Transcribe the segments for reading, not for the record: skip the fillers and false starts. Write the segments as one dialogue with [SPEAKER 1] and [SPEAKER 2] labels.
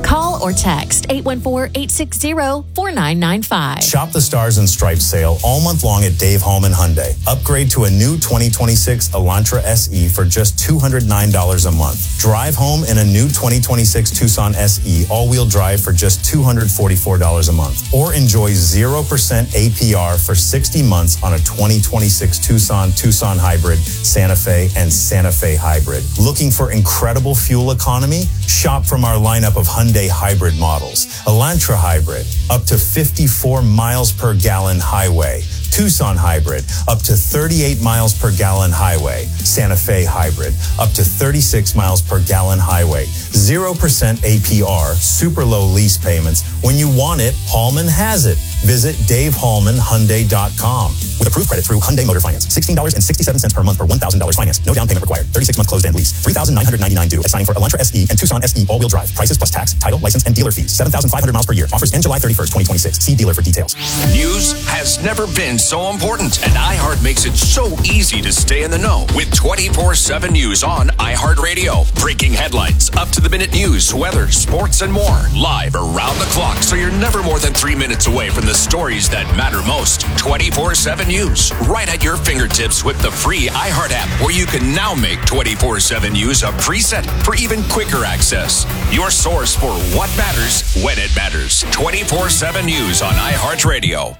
[SPEAKER 1] Call or text 814-860-4995.
[SPEAKER 2] Shop the Stars and Stripes sale all month long at Dave Hallman Hyundai. Upgrade to a new 2026 Elantra SE for just $209 a month. Drive home in a new 2026 Tucson SE all-wheel drive for just $244 a month. Or enjoy 0% APR for 60 months on a 2026 Tucson Hybrid, Santa Fe, and Santa Fe Hybrid. Looking for incredible fuel economy? Shop from our lineup of Hyundai hybrid models. Elantra Hybrid, up to 54 miles per gallon highway. Tucson Hybrid, up to 38 miles per gallon highway. Santa Fe Hybrid, up to 36 miles per gallon highway. 0% APR, super low lease payments. When you want it, Hallman has it. Visit DaveHallmanHyundai.com. With approved credit through Hyundai Motor Finance. $16.67 per month for $1,000 finance. No down payment required. 36-month closed-end lease. $3,999 due. Assigning for Elantra SE and Tucson SE all-wheel drive. Prices plus tax, title, license, and dealer fees. 7,500 miles per year. Offers end July 31st, 2026. See dealer for details.
[SPEAKER 3] News has never been so important, and iHeart makes it so easy to stay in the know with 24/7 news on iHeartRadio. Breaking headlines, up-to-the-minute news, weather, sports, and more. Live around the clock, so you're never more than 3 minutes away from the stories that matter most. 24/7 news, right at your fingertips with the free iHeart app, where you can now make 24/7 news a preset for even quicker access. Your source for what matters when it matters. 24/7 news on iHeartRadio.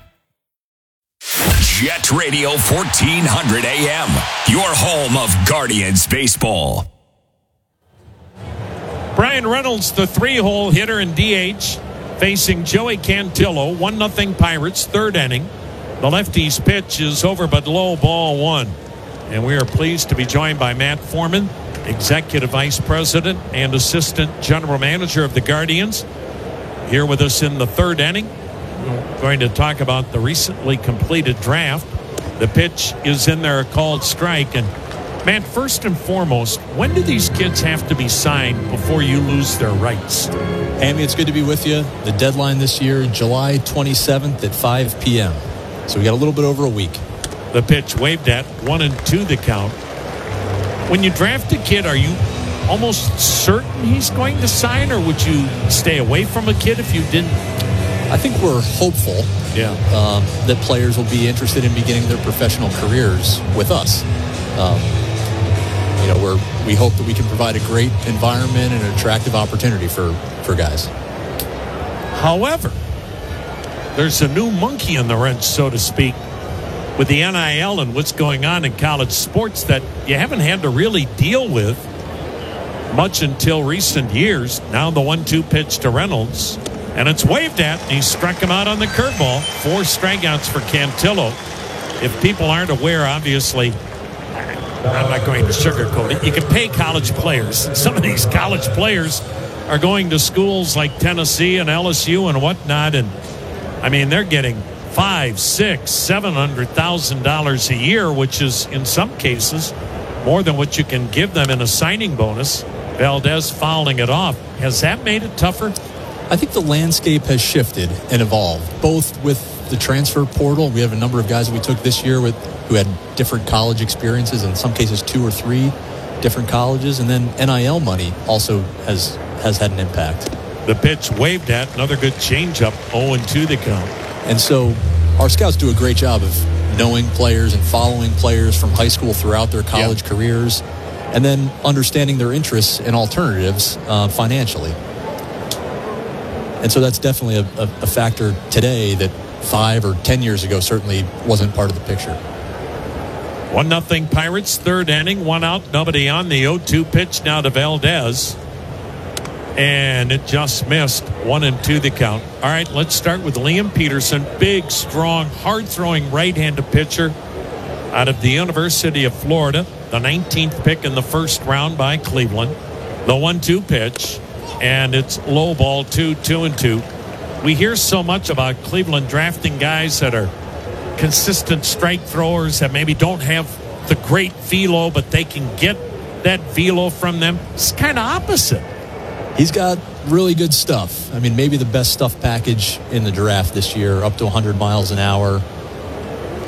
[SPEAKER 3] Jet Radio 1400 AM, your home of Guardians baseball.
[SPEAKER 4] Brian Reynolds, the 3-hole hitter in DH, facing Joey Cantillo. 1-0 Pirates, third inning. The lefty's pitch is over but low, ball 1. And we are pleased to be joined by Matt Foreman, Executive Vice President and Assistant General Manager of the Guardians, here with us in the third inning. We're going to talk about the recently completed draft. The pitch is in there, a called strike. And Matt, first and foremost, when do these kids have to be signed before you lose their rights?
[SPEAKER 5] Amy, it's good to be with you. The deadline this year, July 27th at 5 p.m. So we got a little bit over a week.
[SPEAKER 4] The pitch waved at, 1-2 the count. When you draft a kid, are you almost certain he's going to sign, or would you stay away from a kid if you didn't?
[SPEAKER 5] I think we're hopeful that players will be interested in beginning their professional careers with us. We hope that we can provide a great environment and an attractive opportunity for guys.
[SPEAKER 4] However, there's a new monkey in the wrench, so to speak, with the NIL and what's going on in college sports that you haven't had to really deal with much until recent years. Now the 1-2 pitch to Reynolds, and it's waved at, and he struck him out on the curveball. 4 strikeouts for Cantillo. If people aren't aware, obviously, I'm not going to sugarcoat it. You can pay college players. Some of these college players are going to schools like Tennessee and LSU and whatnot, and I mean, they're getting $500,000, $600,000, $700,000 a year, which is in some cases more than what you can give them in a signing bonus. Valdez fouling it off. Has that made it tougher?
[SPEAKER 5] I think the landscape has shifted and evolved, both with the transfer portal. We have a number of guys that we took this year who had different college experiences, in some cases 2 or 3 different colleges, and then NIL money also has had an impact.
[SPEAKER 4] The pitch waved at, another good changeup, 0-2 the count.
[SPEAKER 5] And so our scouts do a great job of knowing players and following players from high school throughout their college careers, and then understanding their interests and alternatives financially. And so that's definitely a factor today that 5 or 10 years ago certainly wasn't part of the picture.
[SPEAKER 4] 1-0 Pirates, third inning, 1 out, nobody on. The 0-2 pitch now to Valdez. And it just missed. 1-2 the count. All right, let's start with Liam Peterson. Big, strong, hard-throwing right-handed pitcher out of the University of Florida. The 19th pick in the first round by Cleveland. The 1-2 pitch. And it's low ball, 2-2. We hear so much about Cleveland drafting guys that are consistent strike throwers that maybe don't have the great velo, but they can get that velo from them. It's kind of opposite.
[SPEAKER 5] He's got really good stuff. I mean, maybe the best stuff package in the draft this year, up to 100 miles an hour.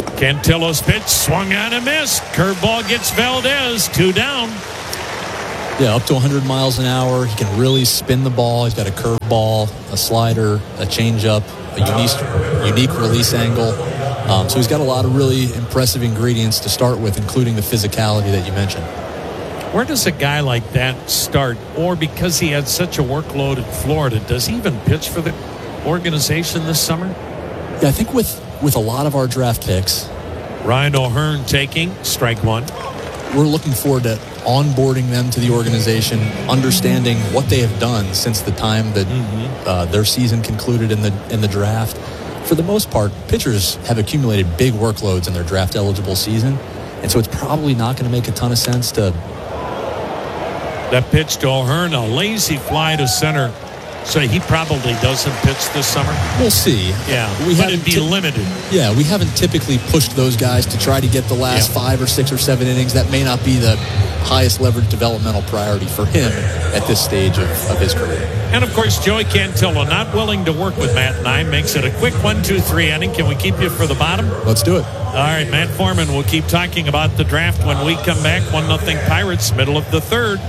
[SPEAKER 4] Cantillo's pitch swung on and missed. Curveball gets Valdez, 2 down.
[SPEAKER 5] Yeah, up to 100 miles an hour. He can really spin the ball. He's got a curve ball, a slider, a changeup, a unique release angle. So he's got a lot of really impressive ingredients to start with, including the physicality that you mentioned.
[SPEAKER 4] Where does a guy like that start? Or because he had such a workload at Florida, does he even pitch for the organization this summer?
[SPEAKER 5] Yeah, I think with a lot of our draft picks,
[SPEAKER 4] Ryan O'Hearn taking strike one.
[SPEAKER 5] We're looking forward to onboarding them to the organization, understanding what they have done since the time that their season concluded in the draft. For the most part, pitchers have accumulated big workloads in their draft-eligible season, and so it's probably not going to make a ton of sense to...
[SPEAKER 4] That pitch to O'Hearn, a lazy fly to center. So he probably doesn't pitch this summer?
[SPEAKER 5] We'll see.
[SPEAKER 4] Yeah, but it'd be limited.
[SPEAKER 5] Yeah, we haven't typically pushed those guys to try to get the last 5 or 6 or 7 innings. That may not be the highest leverage developmental priority for him at this stage of his career.
[SPEAKER 4] And, of course, Joey Cantillo, not willing to work with Matt and I, makes it a quick 1-2-3 inning. Can we keep you for the bottom?
[SPEAKER 5] Let's do it.
[SPEAKER 4] All right, Matt Foreman will keep talking about the draft when we come back. 1-0 Pirates, middle of the third.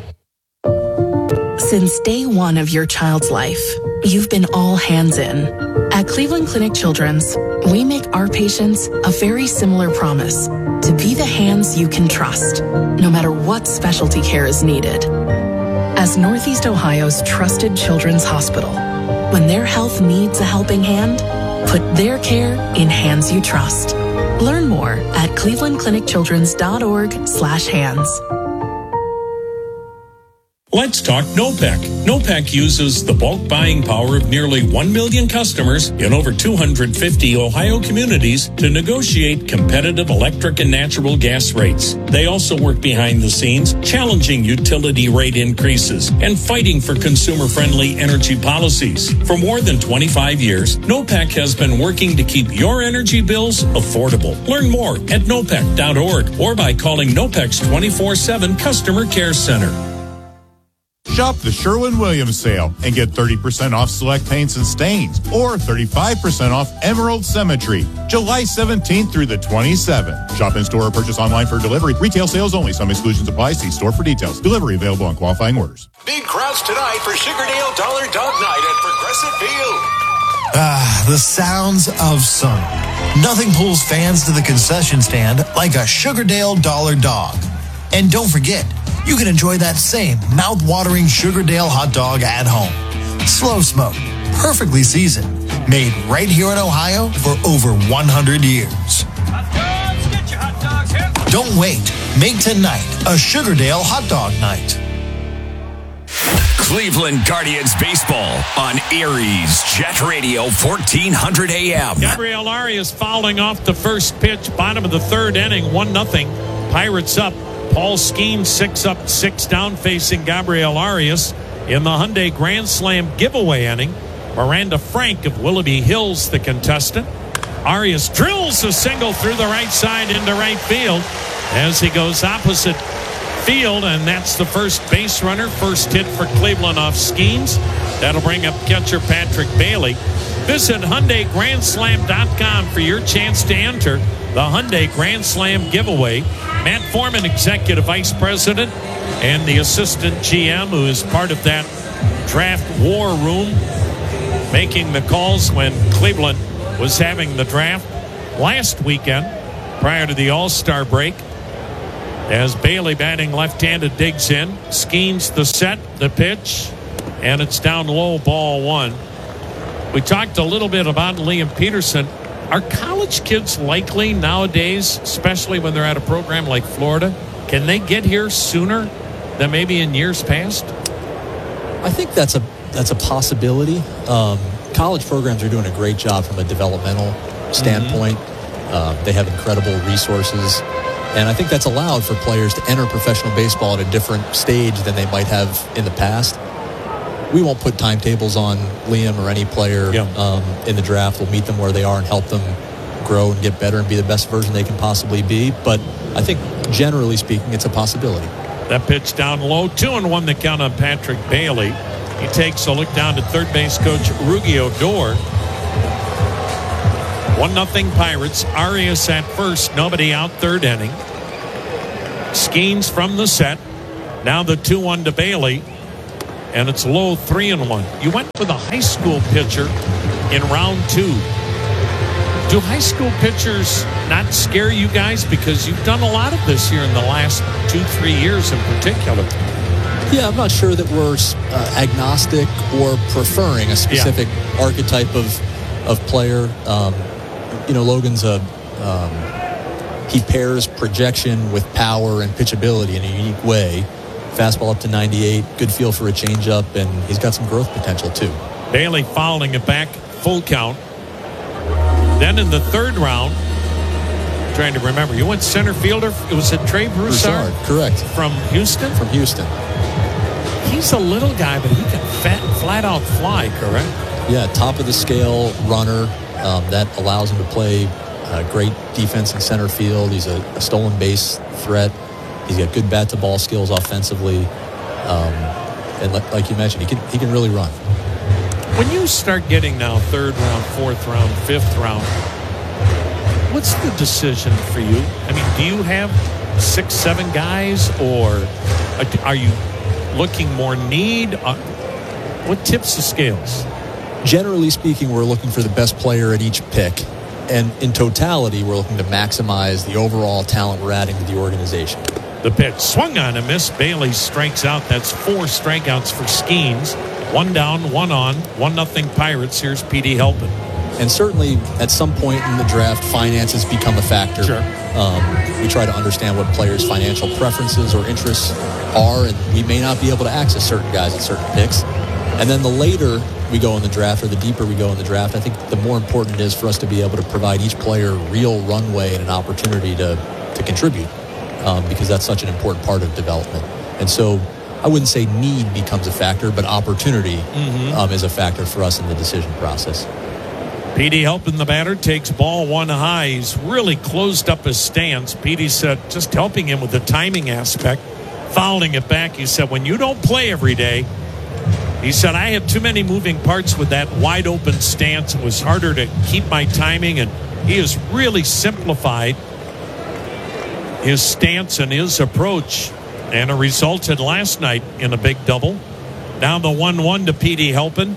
[SPEAKER 1] Since day one of your child's life, you've been all hands in. At Cleveland Clinic Children's, we make our patients a very similar promise to be the hands you can trust, no matter what specialty care is needed. As Northeast Ohio's trusted children's hospital, when their health needs a helping hand, put their care in hands you trust. Learn more at clevelandclinicchildrens.org/hands.
[SPEAKER 6] Let's talk NOPEC. NOPEC uses the bulk buying power of nearly 1 million customers in over 250 Ohio communities to negotiate competitive electric and natural gas rates. They also work behind the scenes, challenging utility rate increases and fighting for consumer-friendly energy policies. For more than 25 years, NOPEC has been working to keep your energy bills affordable. Learn more at nopec.org or by calling NOPEC's 24/7 Customer Care Center.
[SPEAKER 7] Shop the Sherwin-Williams sale and get 30% off select paints and stains or 35% off Emerald Symmetry. July 17th through the 27th. Shop in store or purchase online for delivery. Retail sales only. Some exclusions apply. See store for details. Delivery available on qualifying orders.
[SPEAKER 3] Big crowds tonight for Sugardale Dollar Dog Night at Progressive Field.
[SPEAKER 8] The sounds of summer. Nothing pulls fans to the concession stand like a Sugardale Dollar Dog. And don't forget, you can enjoy that same mouth-watering Sugardale hot dog at home. Slow smoked, perfectly seasoned, made right here in Ohio for over 100 years.
[SPEAKER 9] Hot dogs, get your hot dogs here.
[SPEAKER 8] Don't wait. Make tonight a Sugardale hot dog night.
[SPEAKER 3] Cleveland Guardians baseball on Aries Jet Radio 1400 AM.
[SPEAKER 4] Gabriel Arias fouling off the first pitch, bottom of the third inning, 1-0. Pirates up. Paul Skeens 6 up, 6 down, facing Gabriel Arias in the Hyundai Grand Slam giveaway inning. Miranda Frank of Willoughby Hills, the contestant. Arias drills a single through the right side into right field as he goes opposite field, and that's the first base runner. First hit for Cleveland off Skeens. That'll bring up catcher Patrick Bailey. Visit HyundaiGrandSlam.com for your chance to enter the Hyundai Grand Slam giveaway. Matt Foreman, Executive Vice President, and the Assistant GM, who is part of that draft war room, making the calls when Cleveland was having the draft last weekend prior to the All-Star break. As Bailey, batting left-handed, digs in. Skeens the set, the pitch, and it's down low, ball 1. We talked a little bit about Liam Peterson. Are college kids likely nowadays, especially when they're at a program like Florida, can they get here sooner than maybe in years past?
[SPEAKER 5] I think that's a possibility. College programs are doing a great job from a developmental standpoint. They have incredible resources. And I think that's allowed for players to enter professional baseball at a different stage than they might have in the past. We won't put timetables on Liam or any player in the draft. We'll meet them where they are and help them grow and get better and be the best version they can possibly be. But I think, generally speaking, it's a possibility.
[SPEAKER 4] That pitch down low, 2-1 the count on Patrick Bailey. He takes a look down to third base coach Rugi Odor. 1-0 Pirates. Arias at first, nobody out, third inning. Skeens from the set. Now the 2-1 to Bailey, and it's low 3-1. You went with a high school pitcher in round 2. Do high school pitchers not scare you guys? Because you've done a lot of this here in the last 2-3 years in particular.
[SPEAKER 5] Yeah, I'm not sure that we're agnostic or preferring a specific archetype of player. Logan's he pairs projection with power and pitchability in a unique way. Fastball up to 98, good feel for a changeup, and he's got some growth potential too.
[SPEAKER 4] Bailey fouling it back, full count. Then in the 3rd round, trying to remember, you went center fielder. It was Trey Broussard?
[SPEAKER 5] Correct.
[SPEAKER 4] From Houston?
[SPEAKER 5] From Houston.
[SPEAKER 4] He's a little guy, but he can flat out fly, correct?
[SPEAKER 5] Yeah, top of the scale runner. That allows him to play great defense in center field. He's a stolen base threat. He's got good bat to ball skills offensively. And like you mentioned, he can really run.
[SPEAKER 4] When you start getting now 3rd round, 4th round, 5th round, what's the decision for you? I mean, do you have 6-7 guys, or are you looking more need? What tips the scales?
[SPEAKER 5] Generally speaking, we're looking for the best player at each pick. And in totality, we're looking to maximize the overall talent we're adding to the organization.
[SPEAKER 4] The pitch swung on and missed. Bailey strikes out. That's 4 strikeouts for Skeens. 1 down, 1 on, 1-0 Pirates. Here's Petey Helpin.
[SPEAKER 5] And certainly at some point in the draft, finances become a factor.
[SPEAKER 4] Sure.
[SPEAKER 5] We try to understand what players' financial preferences or interests are, and we may not be able to access certain guys at certain picks. And then the later we go in the draft, or the deeper we go in the draft, I think the more important it is for us to be able to provide each player real runway and an opportunity to contribute, because that's such an important part of development. And so I wouldn't say need becomes a factor, but opportunity is a factor for us in the decision process.
[SPEAKER 4] Petey helping the batter, takes ball 1 high. He's really closed up his stance. Petey said, just helping him with the timing aspect, fouling it back. He said, when you don't play every day, he said, I have too many moving parts with that wide open stance. It was harder to keep my timing, and he has really simplified his stance and his approach, and it resulted last night in a big double. Now the 1-1 to Petey Helpin.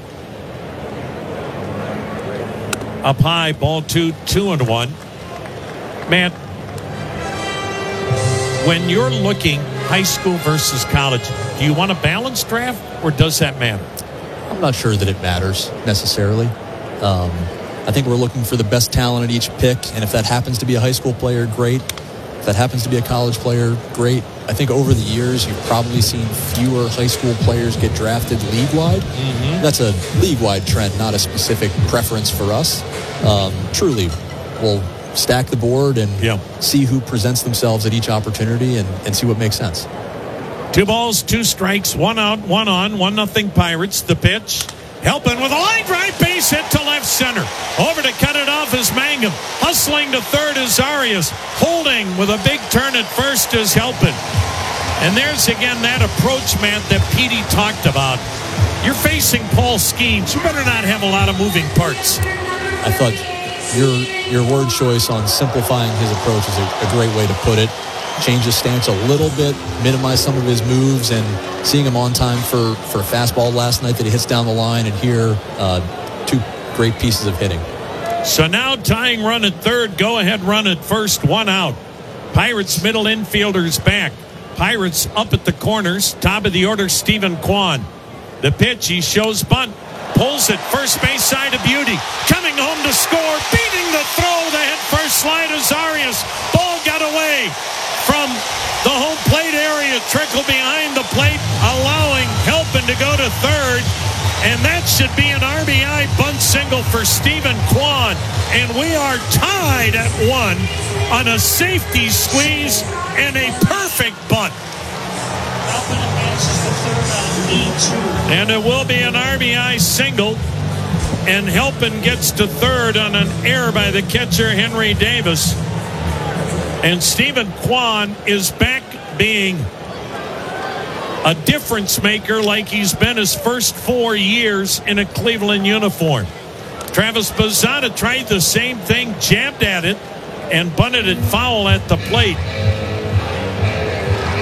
[SPEAKER 4] Up high, ball 2, 2-1. Matt, when you're looking high school versus college, do you want a balanced draft, or does that matter?
[SPEAKER 5] I'm not sure that it matters necessarily. I think we're looking for the best talent at each pick, and if that happens to be a high school player, great. If that happens to be a college player, great. I think over the years, you've probably seen fewer high school players get drafted league-wide. That's a league-wide trend, not a specific preference for us. Truly, we'll stack the board and see who presents themselves at each opportunity and see what makes sense.
[SPEAKER 4] 2 balls, 2 strikes, 1 out, 1 on, 1-0 Pirates. The pitch. Helpin with a line drive, base hit to left center. Over to cut it off is Mangum. Hustling to third is Arias. Holding with a big turn at first is Helpin. And there's again that approach, Matt, that Petey talked about. You're facing Paul Skeens. You better not have a lot of moving parts.
[SPEAKER 5] I thought your word choice on simplifying his approach is a great way to put it. Change his stance a little bit, minimize some of his moves, and seeing him on time for a fastball last night that he hits down the line, and here 2 great pieces of hitting.
[SPEAKER 4] So now tying run at third, go-ahead run at first, 1 out. Pirates middle infielders back. Pirates up at the corners. Top of the order, Stephen Kwan. The pitch, he shows bunt. Pulls it, first base side of Beauty. Coming home to score, beating the throw. The head first slide is Arias. Ball got away from the home plate area. Trickle behind the plate, allowing Helpin to go to third. And that should be an RBI bunt single for Stephen Kwan. And we are tied at 1 on a safety squeeze and a perfect bunt. And it will be an RBI single. And Helpin gets to third on an error by the catcher, Henry Davis. And Stephen Kwan is back being a difference maker like he's been his first 4 years in a Cleveland uniform. Travis Bazzana tried the same thing, jabbed at it, and bunted it foul at the plate.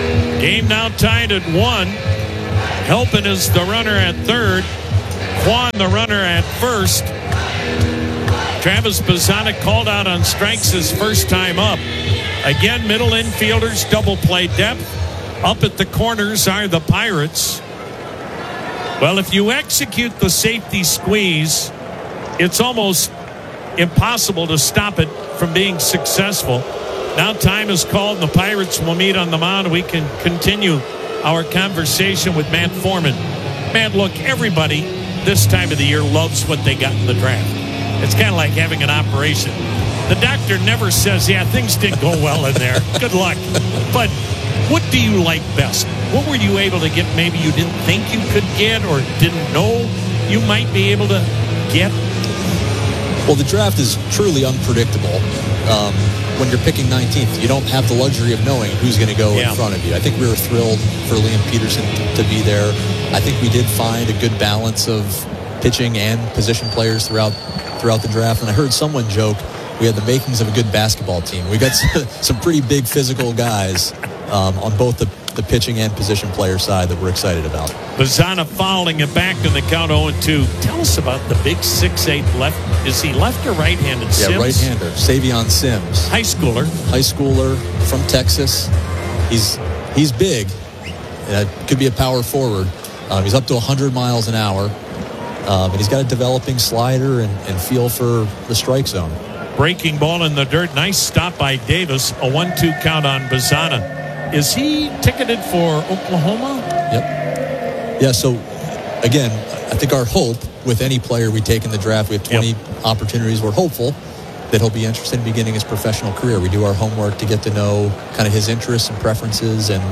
[SPEAKER 4] Game now tied at 1. Helpin is the runner at third. Quan the runner at first. Travis Bazzana called out on strikes his first time up. Again, middle infielders, double play depth. Up at the corners are the Pirates. Well, if you execute the safety squeeze, it's almost impossible to stop it from being successful. Now time is called and the Pirates will meet on the mound. We can continue our conversation with Matt Foreman. Matt, look, everybody this time of the year loves what they got in the draft. It's kind of like having an operation. The doctor never says, yeah, things didn't go well in there. Good luck. But what do you like best? What were you able to get maybe you didn't think you could get or didn't know you might be able to get?
[SPEAKER 5] Well, the draft is truly unpredictable. When you're picking 19th, you don't have the luxury of knowing who's going to go in front of you. I think we were thrilled for Liam Peterson to be there. I think we did find a good balance of pitching and position players throughout the draft. And I heard someone joke we had the makings of a good basketball team. We got some pretty big physical guys on both the pitching and position player side that we're excited about.
[SPEAKER 4] Bazzana fouling it back in the count 0-2. Tell us about the big 6'8" left. Is he left or right-handed?
[SPEAKER 5] Yeah,
[SPEAKER 4] Sims?
[SPEAKER 5] right-hander. Savion Sims.
[SPEAKER 4] High schooler from Texas.
[SPEAKER 5] He's big. Could be a power forward. He's up to 100 miles an hour. And he's got a developing slider and feel for the strike zone.
[SPEAKER 4] Breaking ball in the dirt. Nice stop by Davis. A 1-2 count on Bazzana. Is he ticketed for Oklahoma?
[SPEAKER 5] Yep. Yeah, so, again, I think our hope with any player we take in the draft, we have 20 opportunities. We're hopeful that he'll be interested in beginning his professional career. We do our homework to get to know kind of his interests and preferences. And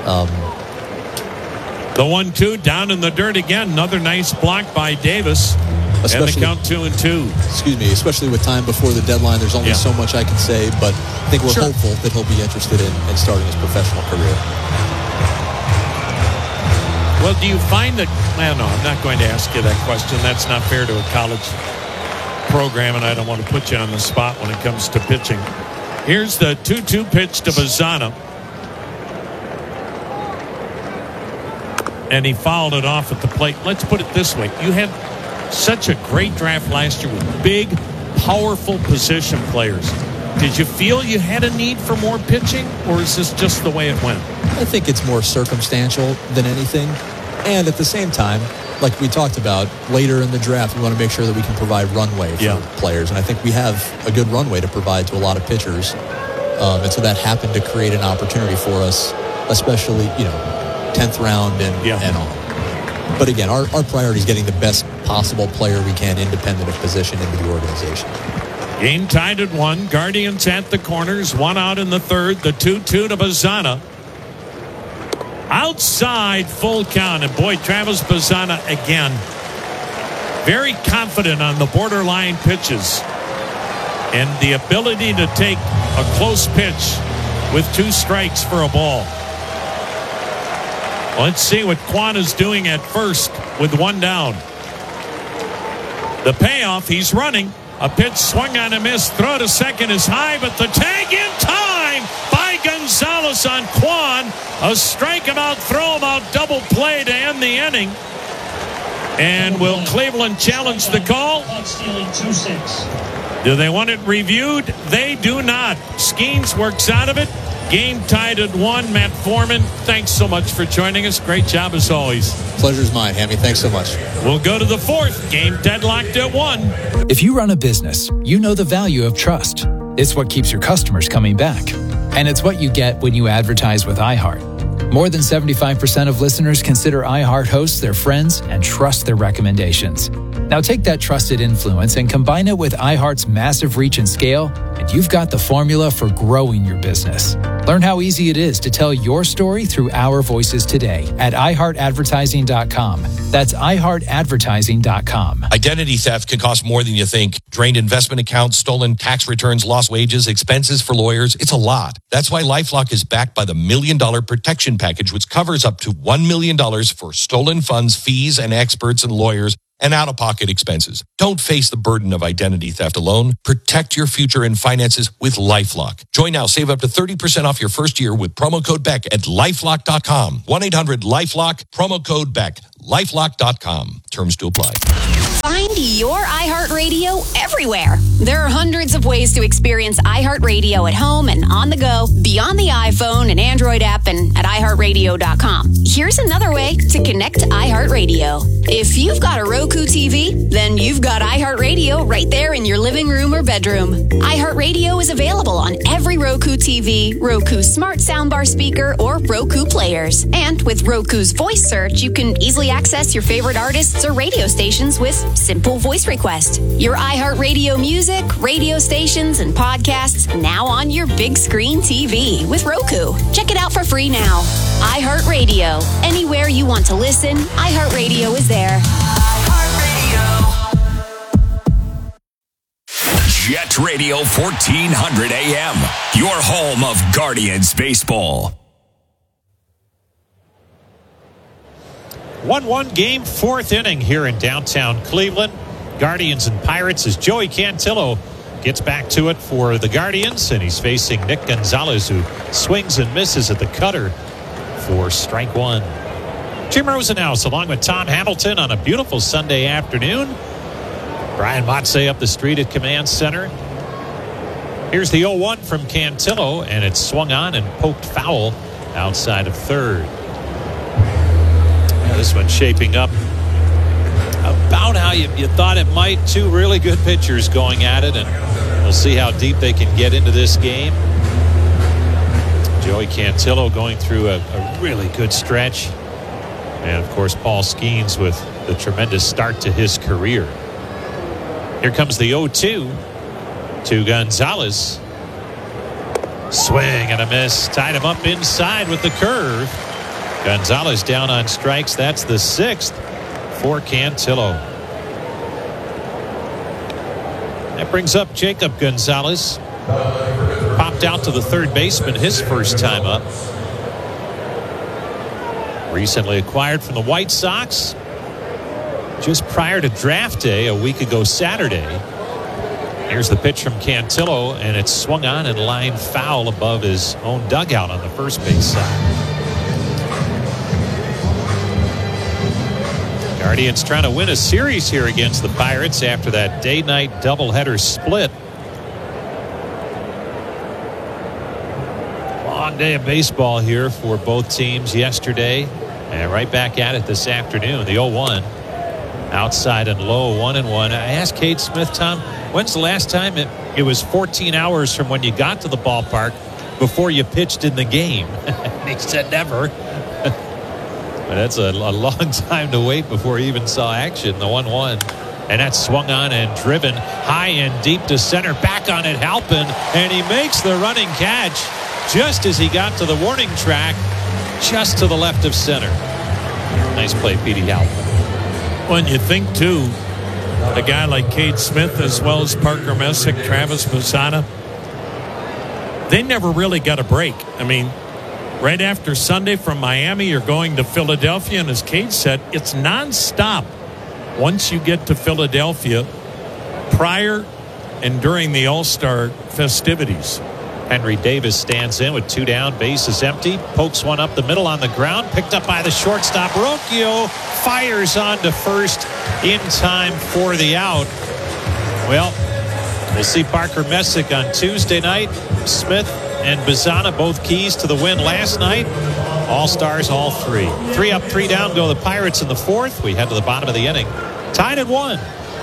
[SPEAKER 4] the 1-2 down in the dirt again. Another nice block by Davis. And the count 2-2.
[SPEAKER 5] Excuse me, especially with time before the deadline, there's only so much I can say, but I think we're hopeful that he'll be interested in starting his professional career.
[SPEAKER 4] Well, do you find that, no, I'm not going to ask you that question. That's not fair to a college program, and I don't want to put you on the spot when it comes to pitching. Here's the 2-2 pitch to Bazzana. And he fouled it off at the plate. Let's put it this way. You had such a great draft last year with big, powerful position players. Did you feel you had a need for more pitching, or is this just the way it went?
[SPEAKER 5] I think it's more circumstantial than anything. And at the same time, like we talked about, later in the draft, we want to make sure that we can provide runway for players. And I think we have a good runway to provide to a lot of pitchers. And so that happened to create an opportunity for us, especially, 10th round and on. But again, our priority is getting the best possible player we can, independent of position, into the organization.
[SPEAKER 4] Game tied at 1. Guardians at the corners. 1 out in the third. The 2-2 to Bazzana. Outside, full count. And boy, Travis Bazzana again. Very confident on the borderline pitches. And the ability to take a close pitch with 2 strikes for a ball. Let's see what Quan is doing at first with 1 down. The payoff, he's running. A pitch swung on a miss. Throw to second is high, but the tag in time by Gonzalez on Quan. A strikeout, throw him out, double play to end the inning. And will Cleveland challenge the call? Do they want it reviewed? They do not. Skeens works out of it. Game tied at 1. Matt Foreman, thanks so much for joining us. Great job as always.
[SPEAKER 5] Pleasure's mine, Hammy. Thanks so much.
[SPEAKER 4] We'll go to the 4th. Game deadlocked at 1.
[SPEAKER 10] If you run a business, you know the value of trust. It's what keeps your customers coming back. And it's what you get when you advertise with iHeart. More than 75% of listeners consider iHeart hosts their friends and trust their recommendations. Now take that trusted influence and combine it with iHeart's massive reach and scale, and you've got the formula for growing your business. Learn how easy it is to tell your story through our voices today at iHeartAdvertising.com. That's iHeartAdvertising.com.
[SPEAKER 11] Identity theft can cost more than you think. Drained investment accounts, stolen tax returns, lost wages, expenses for lawyers. It's a lot. That's why LifeLock is backed by the $1 Million Protection Package, which covers up to $1 million for stolen funds, fees, and experts and lawyers, and out-of-pocket expenses. Don't face the burden of identity theft alone. Protect your future in finances with LifeLock. Join now. Save up to 30% off your first year with promo code BECK at LifeLock.com. 1-800-LifeLock, promo code BECK. LifeLock.com. Terms to apply.
[SPEAKER 12] Find your iHeartRadio everywhere. There are hundreds of ways to experience iHeartRadio at home and on the go, beyond the iPhone and Android app and at iHeartRadio.com. Here's another way to connect to iHeartRadio. If you've got a Roku TV, then you've got iHeartRadio right there in your living room or bedroom. iHeartRadio is available on every Roku TV, Roku Smart Soundbar speaker, or Roku players. And with Roku's voice search, you can easily access your favorite artists or radio stations with simple voice request. Your iHeartRadio music, radio stations, and podcasts now on your big screen TV with Roku. Check it out for free now. iHeartRadio. Anywhere you want to listen, iHeartRadio is there.
[SPEAKER 3] Jet Radio 1400 AM, your home of Guardians baseball.
[SPEAKER 4] 1-1 game, fourth inning here in downtown Cleveland. Guardians and Pirates as Joey Cantillo gets back to it for the Guardians, and he's facing Nick Gonzalez, who swings and misses at the cutter for strike one. Jim Rosenhaus along with Tom Hamilton on a beautiful Sunday afternoon. Brian Motze up the street at Command Center. Here's the 0-1 from Cantillo, and it's swung on and poked foul outside of third. This one's shaping up about how you thought it might. Two really good pitchers going at it, and we'll see how deep they can get into this game. Joey Cantillo going through a really good stretch. And, of course, Paul Skeens with the tremendous start to his career. Here comes the 0-2 to Gonzalez. Swing and a miss. Tied him up inside with the curve. Gonzalez down on strikes. That's the sixth for Cantillo. That brings up Jacob Gonzalez. Popped out to the third baseman his first time up. Recently acquired from the White Sox just prior to draft day a week ago Saturday. Here's the pitch from Cantillo, and it's swung on and lined foul above his own dugout on the first base side. Guardians trying to win a series here against the Pirates after that day-night doubleheader split. Long day of baseball here for both teams yesterday, and right back at it this afternoon. The 0-1 outside and low, 1-1. I asked Cade Smith, Tom, when's the last time it was 14 hours from when you got to the ballpark before you pitched in the game? And he said never. That's a long time to wait before you even saw action. The 1-1. And that's swung on and driven high and deep to center. Back on it, Halpin. And he makes the running catch just as he got to the warning track, just to the left of center. Nice play, Petey Halpin. When you think, too, a guy like Cade Smith as well as Parker Messick, Travis Bassana, they never really got a break. I mean, right after Sunday from Miami, you're going to Philadelphia, and as Cade said, it's nonstop once you get to Philadelphia prior and during the All-Star festivities.
[SPEAKER 13] Henry Davis stands in with two down, base is empty, pokes one up the middle on the ground, picked up by the shortstop. Rocchio fires on to first in time for the out. Well, we'll see Parker Messick on Tuesday night. Smith and Bassana, both keys to the win last night. All-Stars, all three. 3 up, 3 down go the Pirates in the fourth. We head to the bottom of the inning. Tied at 1.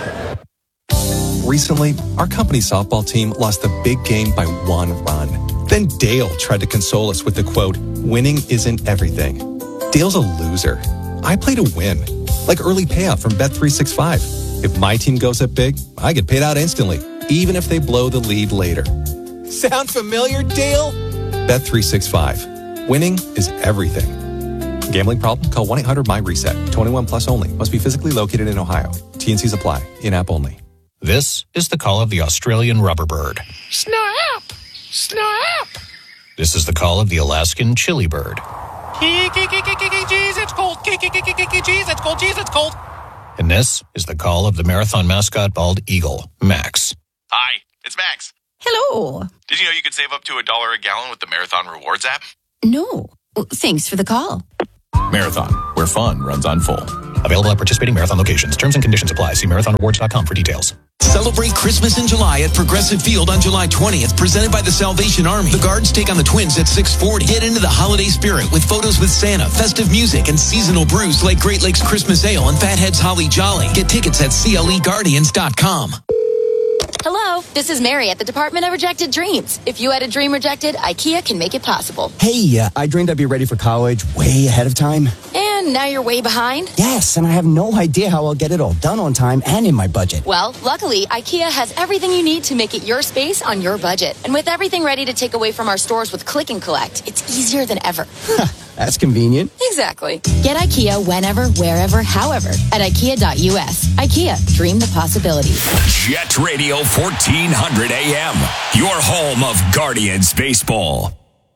[SPEAKER 14] Recently, our company softball team lost the big game by 1 run. Then Dale tried to console us with the quote, "Winning isn't everything." Dale's a loser. I play to win, like early payout from Bet365. If my team goes up big, I get paid out instantly, even if they blow the lead later. Sound familiar, Dale? Bet365. Winning is everything. Gambling problem? Call 1-800-MY-RESET. 21 plus only. Must be physically located in Ohio. T&Cs apply. In-app only.
[SPEAKER 15] This is the call of the Australian rubberbird.
[SPEAKER 9] Snap! Snap!
[SPEAKER 15] This is the call of the Alaskan chili bird.
[SPEAKER 9] Jeez, it's cold. Jeez, it's cold. Jeez, it's cold.
[SPEAKER 15] And this is the call of the marathon mascot bald eagle, Max.
[SPEAKER 16] Hi, it's Max.
[SPEAKER 12] Hello.
[SPEAKER 16] Did you know you could save up to $1 a gallon with the Marathon Rewards app?
[SPEAKER 12] No. Thanks for the call.
[SPEAKER 15] Marathon, where fun runs on full. Available at participating Marathon locations. Terms and conditions apply. See marathonrewards.com for details.
[SPEAKER 17] Celebrate Christmas in July at Progressive Field on July 20th, presented by the Salvation Army. The Guards take on the Twins at 6:40. Get into the holiday spirit with photos with Santa, festive music, and seasonal brews like Great Lakes Christmas Ale and Fathead's Holly Jolly. Get tickets at CLEGuardians.com.
[SPEAKER 18] Hello, this is Mary at the Department of Rejected Dreams. If you had a dream rejected, IKEA can make it possible.
[SPEAKER 19] Hey, I dreamed I'd be ready for college way ahead of time.
[SPEAKER 18] And now you're way behind?
[SPEAKER 19] Yes, and I have no idea how I'll get it all done on time and in my budget.
[SPEAKER 18] Well, luckily, IKEA has everything you need to make it your space on your budget. And with everything ready to take away from our stores with Click and Collect, it's easier than ever.
[SPEAKER 19] That's convenient.
[SPEAKER 18] Exactly. Get IKEA whenever, wherever, however at IKEA.us. IKEA, dream the possibility.
[SPEAKER 3] Jet Radio 1400 AM, your home of Guardians baseball.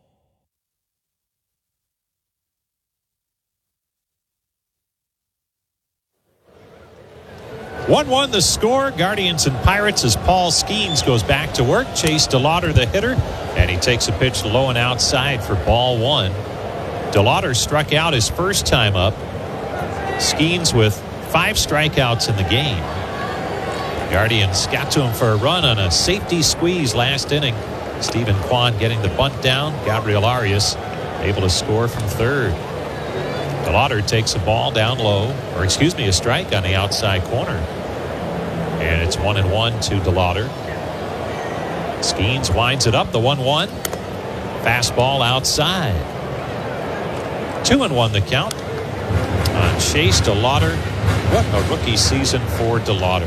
[SPEAKER 13] 1-1 the score. Guardians and Pirates as Paul Skeens goes back to work. Chase DeLauder the hitter, and he takes a pitch low and outside for ball one. DeLauder struck out his first time up. Skeens with 5 strikeouts in the game. Guardians got to him for a run on a safety squeeze last inning. Stephen Kwan getting the bunt down. Gabriel Arias able to score from third. DeLauder takes a ball down low, a strike on the outside corner. And it's 1-1 to DeLauder. Skeens winds it up, the 1-1. Fastball outside. 2-1 the count on Chase DeLauder. What a rookie season for DeLauder.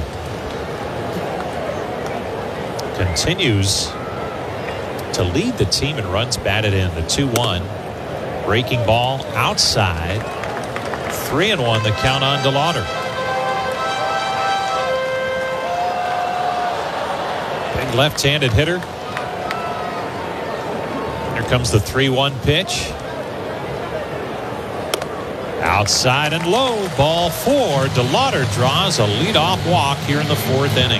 [SPEAKER 13] Continues to lead the team in runs batted in. The 2-1. Breaking ball outside. 3-1 the count on DeLauder. Big left-handed hitter. Here comes the 3-1 pitch. Outside and low. Ball 4. DeLauder draws a leadoff walk here in the 4th inning.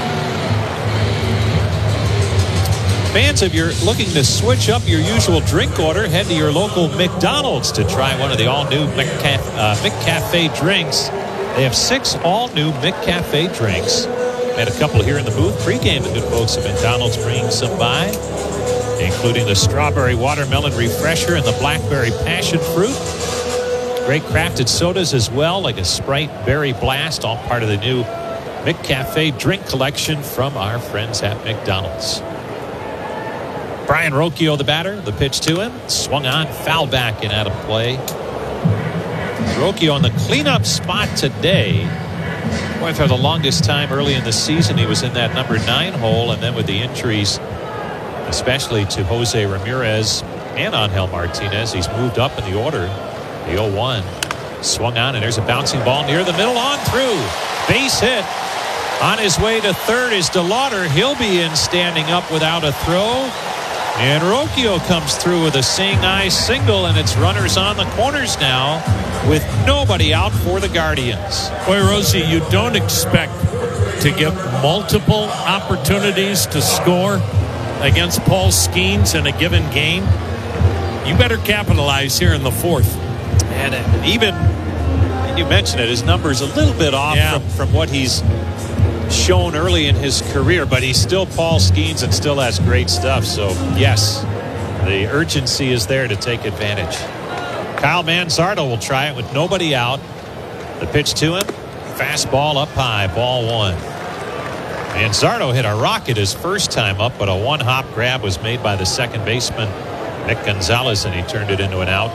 [SPEAKER 13] Fans, if you're looking to switch up your usual drink order, head to your local McDonald's to try one of the all-new McCafe drinks. They have 6 all-new McCafe drinks. And a couple here in the booth. Pre-game, the good folks at McDonald's bringing some by, including the strawberry watermelon refresher and the blackberry passion fruit. Great crafted sodas as well, like a Sprite Berry Blast, all part of the new McCafe drink collection from our friends at McDonald's. Brian Rocchio, the batter, the pitch to him. Swung on, foul back and out of play. Rocchio on the cleanup spot today. Boy, for the longest time early in the season, he was in that number 9 hole, and then with the injuries, especially to Jose Ramirez and Angel Martinez, he's moved up in the order. The 0-1. Swung on, and there's a bouncing ball near the middle, on through. Base hit. On his way to third is DeLauder. He'll be in standing up without a throw. And Rocchio comes through with a seeing eye single, and it's runners on the corners now with nobody out for the Guardians.
[SPEAKER 4] Boy, Rosie, you don't expect to get multiple opportunities to score against Paul Skeens in a given game. You better capitalize here in the 4th.
[SPEAKER 13] And even, you mentioned it, his number's a little bit off from what he's shown early in his career, but he's still Paul Skeens and still has great stuff. So, yes, the urgency is there to take advantage. Kyle Manzardo will try it with nobody out. The pitch to him, fastball up high, ball 1. Manzardo hit a rocket his first time up, but a one-hop grab was made by the second baseman, Nick Gonzalez, and he turned it into an out.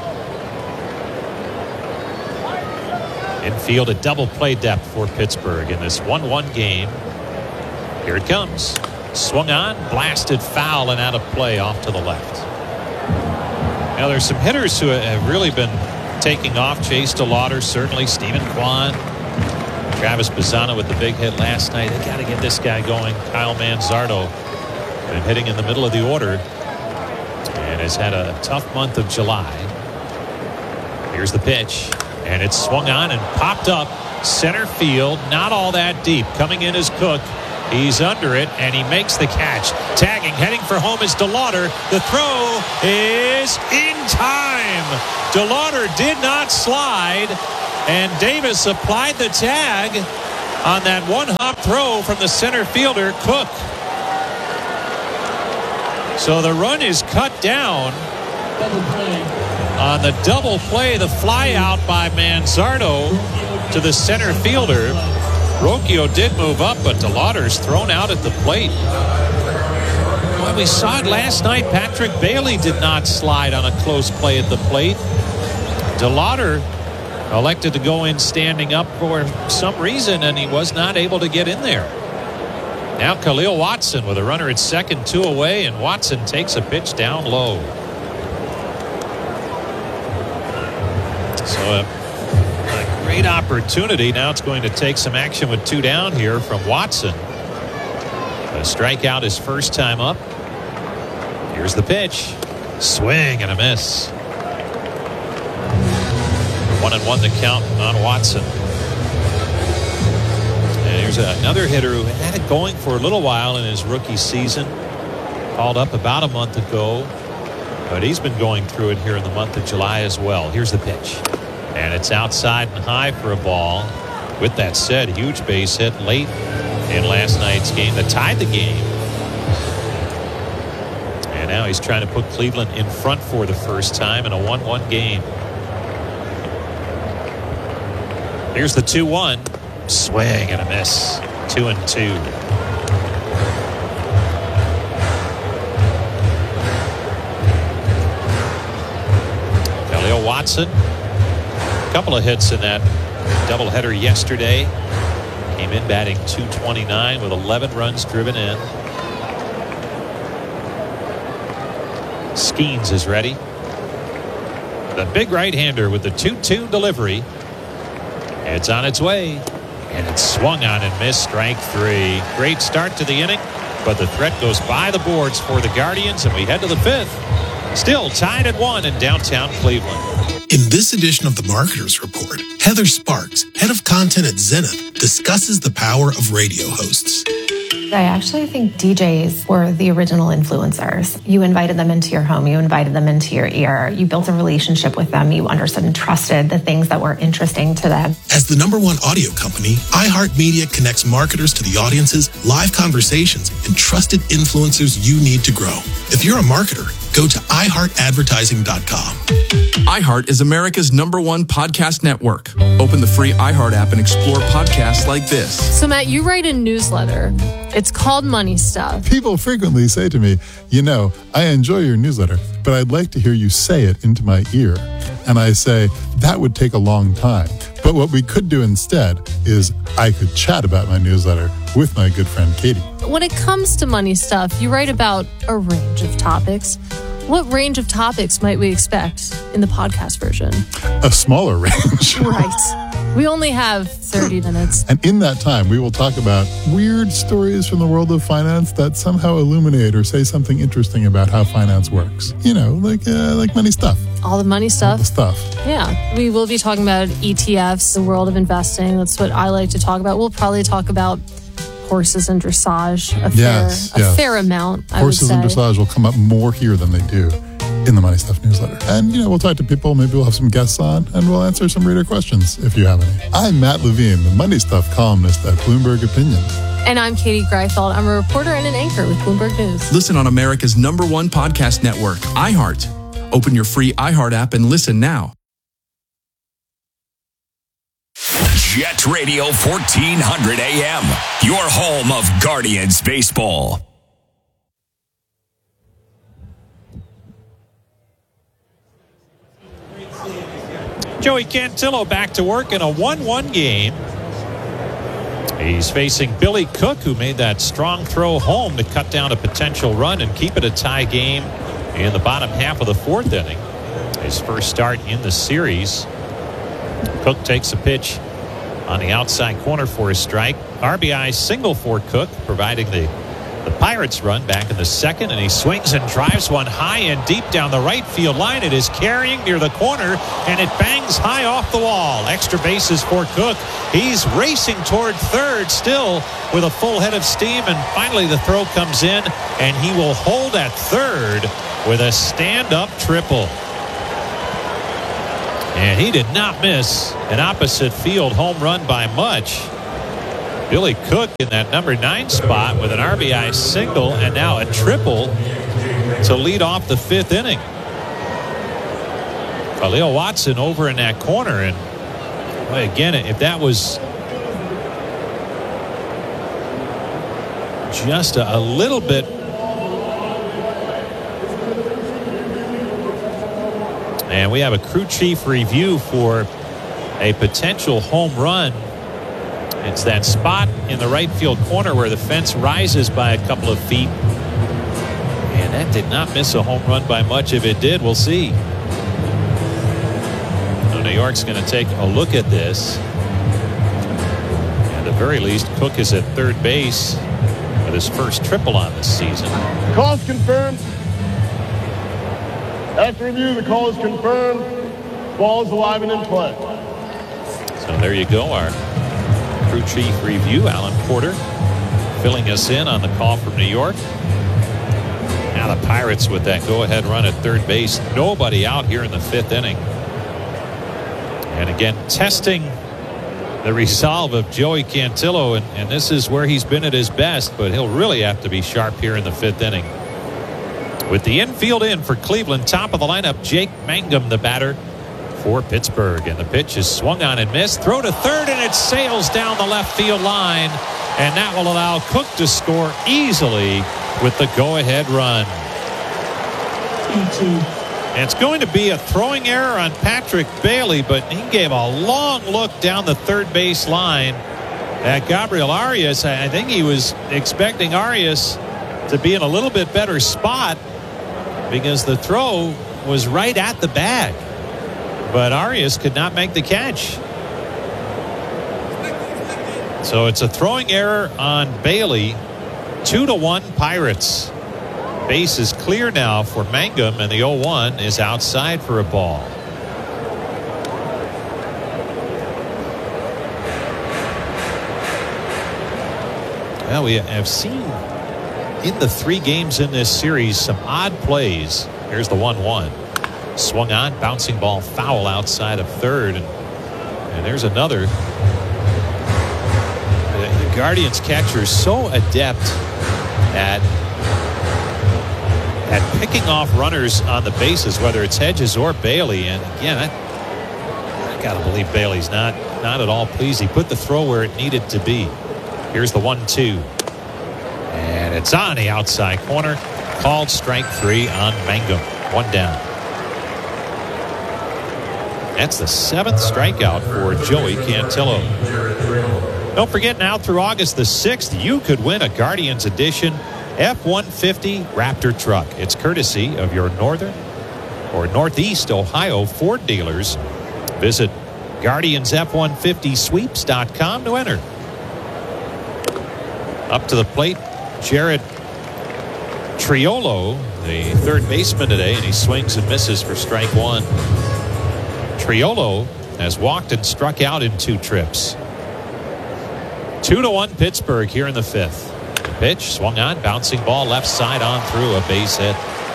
[SPEAKER 13] Infield a double play depth for Pittsburgh in this 1-1 game. Here it comes. Swung on, blasted foul and out of play off to the left. Now there's some hitters who have really been taking off. Chase DeLauder, certainly. Stephen Kwan. Travis Bazzana with the big hit last night. They got to get this guy going. Kyle Manzardo been hitting in the middle of the order and has had a tough month of July. Here's the pitch. And it's swung on and popped up center field. Not all that deep. Coming in is Cook. He's under it, and he makes the catch. Tagging, heading for home is DeLauder. The throw is in time. DeLauder did not slide, and Davis applied the tag on that one-hop throw from the center fielder, Cook. So the run is cut down on the double play. The fly out by Manzardo to the center fielder. Rocchio did move up, but DeLauder's thrown out at the plate. Well, we saw it last night. Patrick Bailey did not slide on a close play at the plate. DeLauder elected to go in standing up for some reason, and he was not able to get in there. Now Khalil Watson with a runner at second, 2 away, and Watson takes a pitch down low. So a great opportunity. Now it's going to take some action with 2 down here from Watson. A strikeout his first time up. Here's the pitch. Swing and a miss. 1-1 the count on Watson. And here's another hitter who had it going for a little while in his rookie season. Called up about a month ago, but he's been going through it here in the month of July as well. Here's the pitch. And it's outside and high for a ball. With that said, huge base hit late in last night's game that tied the game. And now he's trying to put Cleveland in front for the first time in a 1-1 game. Here's the 2-1. Swing and a miss. 2-2. Khalil Watson. A couple of hits in that doubleheader yesterday. Came in batting .229 with 11 runs driven in. Skeens is ready. The big right-hander with the 2-2 delivery. It's on its way, and it's swung on and missed. Strike 3. Great start to the inning, but the threat goes by the boards for the Guardians, and we head to the 5th. Still tied at 1 in downtown Cleveland.
[SPEAKER 20] In this edition of the Marketers Report, Heather Sparks, head of content at Zenith, discusses the power of radio hosts.
[SPEAKER 21] I actually think DJs were the original influencers. You invited them into your home. You invited them into your ear. You built a relationship with them. You understood and trusted the things that were interesting to them.
[SPEAKER 20] As the #1 audio company, iHeartMedia connects marketers to the audiences, live conversations, and trusted influencers you need to grow. If you're a marketer, go to iHeartAdvertising.com.
[SPEAKER 22] iHeart is America's #1 podcast network. Open the free iHeart app and explore podcasts like this.
[SPEAKER 23] So, Matt, you write a newsletter. It's called Money Stuff.
[SPEAKER 24] People frequently say to me, you know, I enjoy your newsletter, but I'd like to hear you say it into my ear. And I say, that would take a long time. But what we could do instead is I could chat about my newsletter with my good friend Katie.
[SPEAKER 23] When it comes to money stuff, you write about a range of topics. What range of topics might we expect in the podcast version?
[SPEAKER 24] A smaller range.
[SPEAKER 23] Right. We only have 30 minutes.
[SPEAKER 24] And in that time, we will talk about weird stories from the world of finance that somehow illuminate or say something interesting about how finance works. You know, like money stuff.
[SPEAKER 23] All the money stuff.
[SPEAKER 24] All the stuff.
[SPEAKER 23] Yeah. We will be talking about ETFs, the world of investing. That's what I like to talk about. We'll probably talk about horses and dressage a fair amount, I would say.
[SPEAKER 24] Horses and dressage will come up more here than they do in the Money Stuff newsletter. And, you know, we'll talk to people. Maybe we'll have some guests on, and we'll answer some reader questions if you have any. I'm Matt Levine, the Money Stuff columnist at Bloomberg Opinion.
[SPEAKER 23] And I'm Katie Greifeld. I'm a reporter and an anchor with Bloomberg News.
[SPEAKER 22] Listen on America's #1 podcast network, iHeart. Open your free iHeart app and listen now.
[SPEAKER 3] Jet Radio 1400 AM, your home of Guardians baseball.
[SPEAKER 13] Joey Cantillo back to work in a 1-1 game. He's facing Billy Cook, who made that strong throw home to cut down a potential run and keep it a tie game in the bottom half of the 4th inning. His first start in the series. Cook takes a pitch on the outside corner for a strike. RBI single for Cook, providing the The Pirates run back in the second, and he swings and drives one high and deep down the right field line. It is carrying near the corner, and it bangs high off the wall. Extra bases for Cook. He's racing toward third still with a full head of steam, and finally the throw comes in, and he will hold at third with a stand-up triple. And he did not miss an opposite field home run by much. Billy Cook in that number 9 spot with an RBI single and now a triple to lead off the 5th inning. Khalil Watson over in that corner, and again, if that was just a little bit and we have a crew chief review for a potential home run. It's that spot in the right field corner where the fence rises by a couple of feet. And that did not miss a home run by much. If it did, we'll see. So New York's going to take a look at this. At the very least, Cook is at third base with his first triple on this season.
[SPEAKER 1] Call's confirmed. After review, the call is confirmed. Ball is alive and in play.
[SPEAKER 13] So there you go, our crew chief review. Alan Porter filling us in on the call from New York. Now the Pirates with that go-ahead run at third base. Nobody out here in the 5th inning. And again, testing the resolve of Joey Cantillo, and this is where he's been at his best, but he'll really have to be sharp here in the 5th inning. With the infield in for Cleveland, top of the lineup, Jake Mangum, the batter for Pittsburgh. And the pitch is swung on and missed. Throw to third, and it sails down the left field line. And that will allow Cook to score easily with the go-ahead run. And it's going to be a throwing error on Patrick Bailey, but he gave a long look down the third base line at Gabriel Arias. I think he was expecting Arias to be in a little bit better spot because the throw was right at the bag. But Arias could not make the catch. So it's a throwing error on Bailey. 2-1 Pirates. Base is clear now for Mangum, and the 0-1 is outside for a ball. Well, we have seen in the 3 games in this series some odd plays. Here's the 1-1. Swung on, bouncing ball foul outside of third. And there's another. The Guardians catcher is so adept at picking off runners on the bases, whether it's Hedges or Bailey. And again, I got to believe Bailey's not at all pleased. He put the throw where it needed to be. Here's the 1-2. And it's on the outside corner. Called strike 3 on Mangum. 1 down. That's the 7th strikeout for Joey Cantillo. Don't forget, now through August the 6th, you could win a Guardians Edition F-150 Raptor truck. It's courtesy of your Northern or Northeast Ohio Ford dealers. Visit GuardiansF150Sweeps.com to enter. Up to the plate, Jared Triolo, the third baseman today, and he swings and misses for strike 1. Triolo has walked and struck out in 2 trips. 2-1 Pittsburgh here in the 5th. The pitch swung on, bouncing ball left side on through, a base hit.